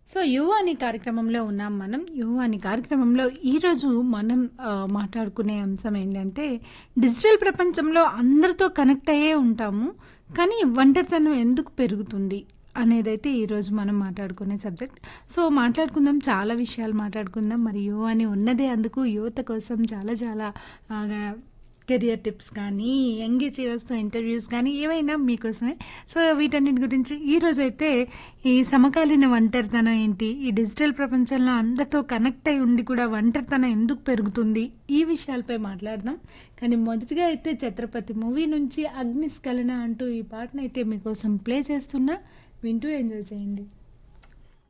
So 'యువ' అనే కార్యక్రమంలో ఉన్నాం మనం. 'యువ' అనే కార్యక్రమంలో ఈరోజు మనం మాట్లాడుకునే అంశం ఏంటంటే, డిజిటల్ ప్రపంచంలో అందరితో కనెక్ట్ అయ్యే ఉంటాము. కానీ ఒంటరితనం ఎందుకు పెరుగుతుంది? అనేదైతే ఈరోజు మనం మాట్లాడుకునే సబ్జెక్ట్. సో మాట్లాడుకుందాం, చాలా విషయాలు మాట్లాడుకుందాం. మరి 'యువ' అని ఉన్నదే అందుకు, యువత కోసం చాలా చాలా ఆహ్, కెరియర్ టిప్స్ కానీ, యంగ్ అచీవర్స్‌తో ఇంటర్వ్యూస్ కానీ ఏవైనా మీకోసమే. సో వీటన్నిటి గురించి ఈరోజైతే ఈ సమకాలీన ఒంటరితనం ఏంటి? ఈ డిజిటల్ ప్రపంచంలో అందరితో కనెక్ట్ అయ్యి ఉండి కూడా ఒంటరితనం ఎందుకు పెరుగుతుంది? ఈ విషయాలపై మాట్లాడదాం. కానీ మొదటిగా అయితే 'ఛత్రపతి' మూవీ నుంచి 'అగ్నిస్ఖలన' అంటూ ఈ పాటనైతే మీకోసం ప్లే చేస్తున్నా. వింటూ ఎంజాయ్ చేయండి.